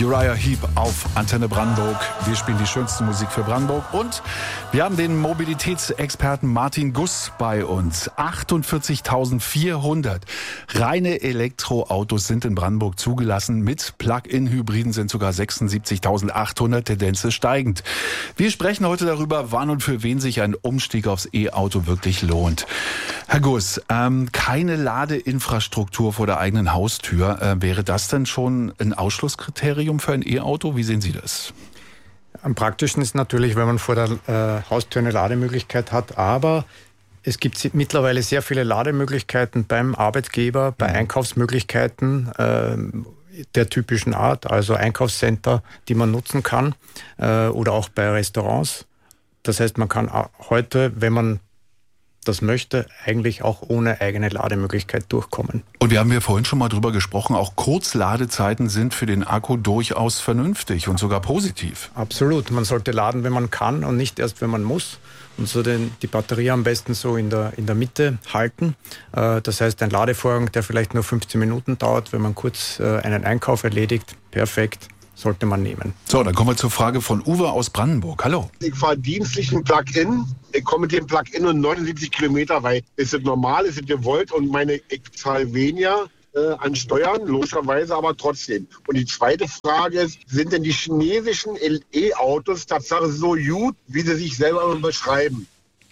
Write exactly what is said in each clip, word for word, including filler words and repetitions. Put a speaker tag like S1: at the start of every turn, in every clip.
S1: Uriah Heep auf Antenne Brandenburg. Wir spielen die schönste Musik für Brandenburg und wir haben den Mobilitätsexperten Martin Guss bei uns. achtundvierzigtausendvierhundert reine Elektroautos sind in Brandenburg zugelassen. Mit Plug-in-Hybriden sind sogar sechsundsiebzigtausendachthundert, Tendenz ist steigend. Wir sprechen heute darüber, wann und für wen sich ein Umstieg aufs E-Auto wirklich lohnt. Herr Guss, ähm, keine Ladeinfrastruktur vor der eigenen Haustür. Äh, wäre das denn schon ein Ausschlusskriterium für ein E-Auto? Wie sehen Sie das?
S2: Am praktischsten ist natürlich, wenn man vor der äh, Haustür eine Lademöglichkeit hat, aber es gibt mittlerweile sehr viele Lademöglichkeiten beim Arbeitgeber, bei Einkaufsmöglichkeiten äh, der typischen Art, also Einkaufscenter, die man nutzen kann, äh, oder auch bei Restaurants. Das heißt, man kann heute, wenn man das möchte, eigentlich auch ohne eigene Lademöglichkeit durchkommen.
S1: Und wir haben ja vorhin schon mal drüber gesprochen, auch Kurzladezeiten sind für den Akku durchaus vernünftig und sogar positiv.
S2: Absolut. Man sollte laden, wenn man kann und nicht erst, wenn man muss. Und so den, die Batterie am besten so in der, in der Mitte halten. Äh, das heißt, ein Ladevorgang, der vielleicht nur fünfzehn Minuten dauert, wenn man kurz äh, einen Einkauf erledigt, perfekt. Sollte man nehmen.
S1: So, dann kommen wir zur Frage von Uwe aus Brandenburg. Hallo.
S3: Ich fahre dienstlich ein Plug-in. Ich komme mit dem Plug-in und neunundsiebzig Kilometer, weil ist es normal, ist es gewollt und meine, ich zahle weniger äh, an Steuern, logischerweise, aber trotzdem. Und die zweite Frage ist, sind denn die chinesischen E-Autos tatsächlich so gut, wie sie sich selber beschreiben?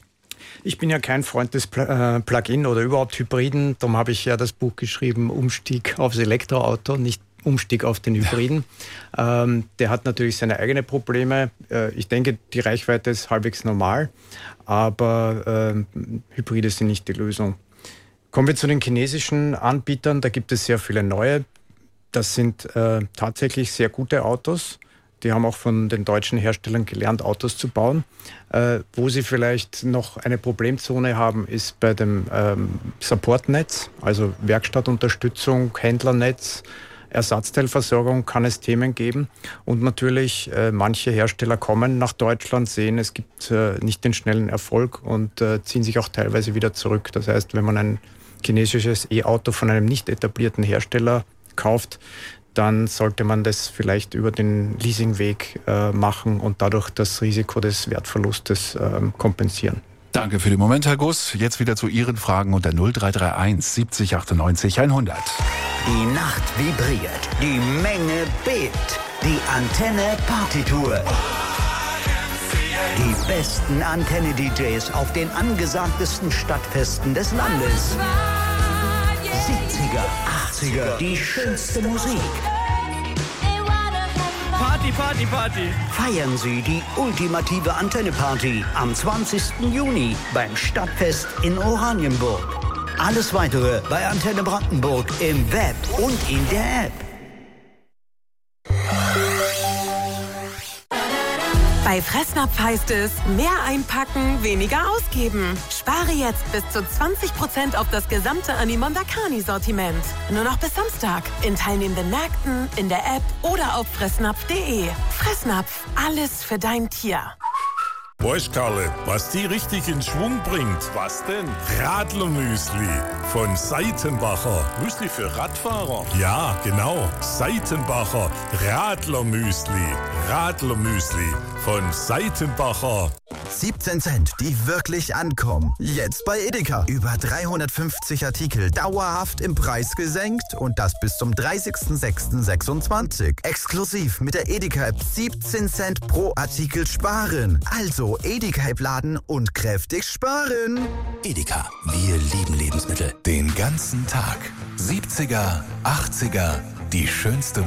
S2: Ich bin ja kein Freund des Pl- äh, Plug-in oder überhaupt Hybriden. Darum habe ich ja das Buch geschrieben, Umstieg aufs Elektroauto, nicht Umstieg auf den Hybriden. Ja. Ähm, der hat natürlich seine eigenen Probleme. Äh, ich denke, die Reichweite ist halbwegs normal, aber äh, Hybride sind nicht die Lösung. Kommen wir zu den chinesischen Anbietern. Da gibt es sehr viele neue. Das sind äh, tatsächlich sehr gute Autos. Die haben auch von den deutschen Herstellern gelernt, Autos zu bauen. Äh, wo sie vielleicht noch eine Problemzone haben, ist bei dem ähm, Supportnetz, also Werkstattunterstützung, Händlernetz, Ersatzteilversorgung kann es Themen geben. Und natürlich, äh, manche Hersteller kommen nach Deutschland, sehen, es gibt äh, nicht den schnellen Erfolg und äh, ziehen sich auch teilweise wieder zurück. Das heißt, wenn man ein chinesisches E-Auto von einem nicht etablierten Hersteller kauft, dann sollte man das vielleicht über den Leasingweg äh, machen und dadurch das Risiko des Wertverlustes äh, kompensieren.
S1: Danke für den Moment, Herr Guss. Jetzt wieder zu Ihren Fragen unter null drei drei eins siebzig achtundneunzig hundert.
S4: Die Nacht vibriert, die Menge bebt, die Antenne Partytour. Die besten Antenne-D Js auf den angesagtesten Stadtfesten des Landes. siebziger, achtziger, die schönste Musik.
S5: Party, Party, Party.
S4: Feiern Sie die ultimative Antenne-Party am zwanzigsten Juni beim Stadtfest in Oranienburg. Alles Weitere bei Antenne Brandenburg im Web und in der App.
S6: Bei Fressnapf heißt es, mehr einpacken, weniger ausgeben. Spare jetzt bis zu zwanzig Prozent auf das gesamte Animonda Carni-Sortiment. Nur noch bis Samstag. In teilnehmenden Märkten, in der App oder auf fressnapf punkt de. Fressnapf, alles für dein Tier.
S7: Weißt Karle, was die richtig in Schwung bringt? Was denn? Radlermüsli von Seitenbacher. Müsli für Radfahrer? Ja, genau. Seitenbacher Radlermüsli. Radlermüsli von Seitenbacher.
S8: siebzehn Cent, die wirklich ankommen. Jetzt bei Edeka. Über dreihundertfünfzig Artikel dauerhaft im Preis gesenkt und das bis zum dreißigsten sechsten sechsundzwanzig. Exklusiv mit der Edeka-App siebzehn Cent pro Artikel sparen. Also Edeka-App laden und kräftig sparen.
S9: Edeka, wir lieben Lebensmittel. Den ganzen Tag. siebziger, achtziger, die schönste